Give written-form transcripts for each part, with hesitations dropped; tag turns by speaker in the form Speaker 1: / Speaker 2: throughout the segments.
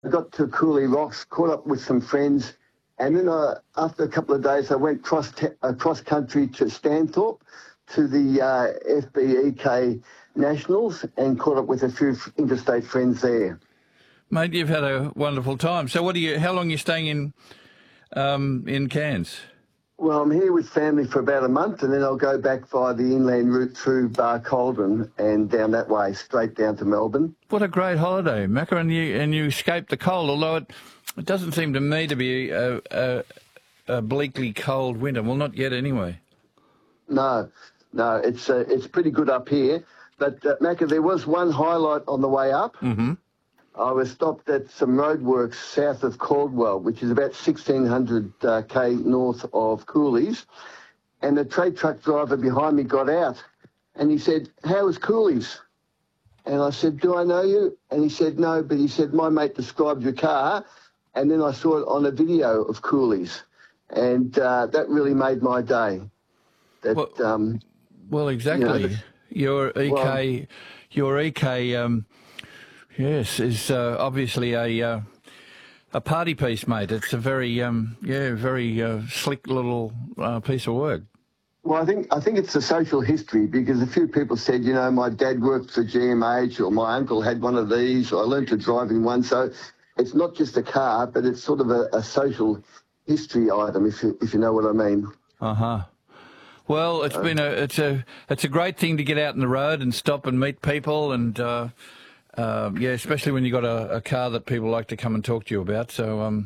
Speaker 1: I got to Cooley Rocks, caught up with some friends, and then after a couple of days, I went cross country to Stanthorpe to the FBEK Nationals and caught up with a few interstate friends there.
Speaker 2: Mate, you've had a wonderful time. So how long are you staying in Cairns?
Speaker 1: Well, I'm here with family for about a month, and then I'll go back via the inland route through Barcaldine and down that way, straight down to Melbourne.
Speaker 2: What a great holiday, Macca, and you escaped the cold, although it doesn't seem to me to be a bleakly cold winter. Well, not yet anyway.
Speaker 1: No, it's pretty good up here. But, Macca, there was one highlight on the way up.
Speaker 2: Mm-hmm.
Speaker 1: I was stopped at some roadworks south of Caldwell, which is about 1,600 k north of Coolies, and the trade truck driver behind me got out, and he said, "How is Coolies?" And I said, "Do I know you?" And he said, "No," but he said, "My mate described your car," and then I saw it on a video of Coolies, and that really made my day.
Speaker 2: Well, exactly. Your EK. Yes, is obviously a party piece, mate. It's a very very slick little piece of work.
Speaker 1: Well, I think it's a social history, because a few people said, my dad worked for GMH, or my uncle had one of these, or I learned to drive in one. So it's not just a car, but it's sort of a social history item, if you know what I mean.
Speaker 2: Uh-huh. Well, it's a great thing to get out on the road and stop and meet people, and especially when you've got a car that people like to come and talk to you about. So,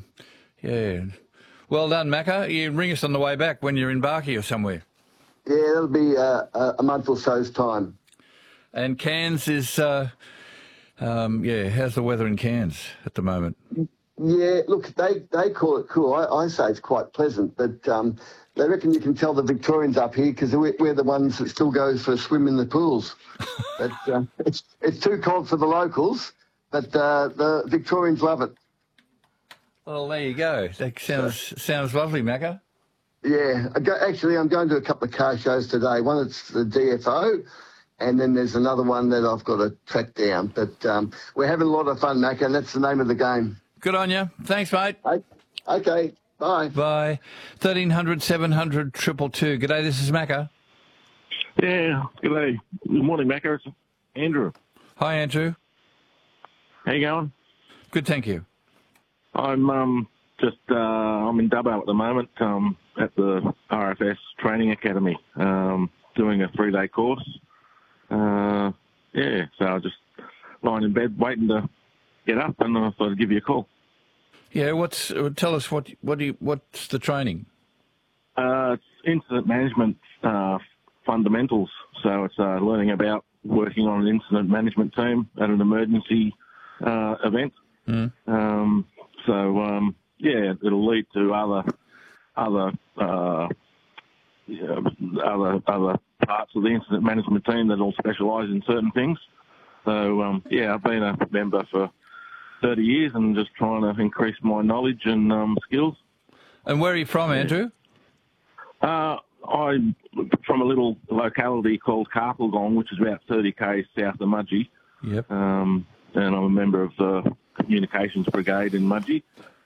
Speaker 2: well done, Macca. You ring us on the way back when you're in Barkey or somewhere.
Speaker 1: Yeah, it'll be a month or so's time.
Speaker 2: And Cairns is, how's the weather in Cairns at the moment?
Speaker 1: Yeah, look, they call it cool. I say it's quite pleasant, but they reckon you can tell the Victorians up here because we're the ones that still go for a swim in the pools. But it's too cold for the locals, but the Victorians love it.
Speaker 2: Well, there you go. That sounds lovely, Macca.
Speaker 1: Yeah, I'm going to a couple of car shows today. One it's the DFO, and then there's another one that I've got to track down. But we're having a lot of fun, Macca, and that's the name of the game.
Speaker 2: Good on you. Thanks, mate.
Speaker 1: Okay, bye.
Speaker 2: Bye. 1300 700 222. G'day, this is Macca.
Speaker 3: Yeah, g'day. Good morning, Macca. It's Andrew.
Speaker 2: Hi, Andrew.
Speaker 3: How you going?
Speaker 2: Good, thank you.
Speaker 3: I'm I'm in Dubbo at the moment at the RFS Training Academy doing a 3-day course. So I was just lying in bed waiting to get up, and I thought I'd give you a call.
Speaker 2: Yeah, tell us what's the training?
Speaker 3: It's incident management fundamentals. So it's learning about working on an incident management team at an emergency event.
Speaker 2: Mm.
Speaker 3: It'll lead to other parts of the incident management team that'll specialise in certain things. So I've been a member for 30 years and just trying to increase my knowledge and skills.
Speaker 2: And where are you from, Andrew?
Speaker 3: I'm from a little locality called Carplegong, which is about 30 k's south of Mudgee.
Speaker 2: Yep.
Speaker 3: And I'm a member of the Communications Brigade in Mudgee.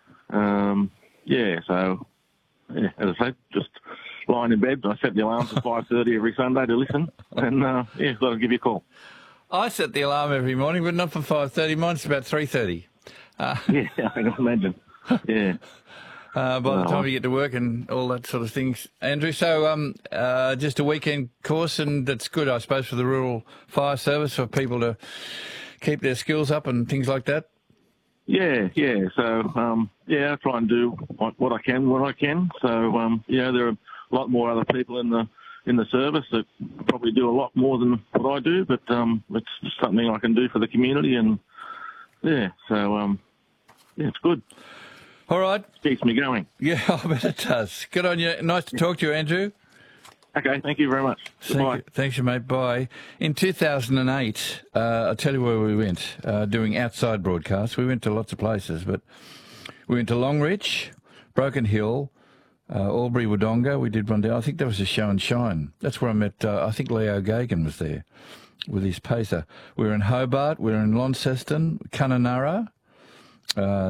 Speaker 3: As I say, just lying in bed. I set the alarm for 5:30 every Sunday to listen, and thought I'd give you a call.
Speaker 2: I set the alarm every morning, but not for 5:30. Mine's about 3:30.
Speaker 3: I can imagine. Yeah.
Speaker 2: By the time you get to work and all that sort of things, Andrew. So, just a weekend course, and that's good, I suppose, for the rural fire service, for people to keep their skills up and things like that.
Speaker 3: Yeah. So, I try and do what I can when I can. So, there are a lot more other people in the service that probably do a lot more than what I do, but it's just something I can do for the community, and it's good.
Speaker 2: All right.
Speaker 3: Keeps me going.
Speaker 2: Yeah, I bet it does. Good on you. Nice to talk to you, Andrew.
Speaker 3: Okay, thank you very much. Goodbye.
Speaker 2: Thanks, mate. Bye. In 2008, I'll tell you where we went, doing outside broadcasts. We went to lots of places, but we went to Longreach, Broken Hill, Albury Wodonga. We did one day. I think that was a show and shine. That's where I met, I think Leo Gagan was there with his pacer. We were in Hobart, we were in Launceston, Kununurra,